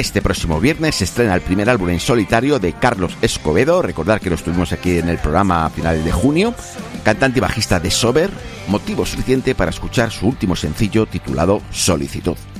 Este próximo viernes se estrena el primer álbum en solitario de Carlos Escobedo. Recordad que lo estuvimos aquí en el programa a finales de junio. Cantante y bajista de Sober, motivo suficiente para escuchar su último sencillo titulado Solicitud.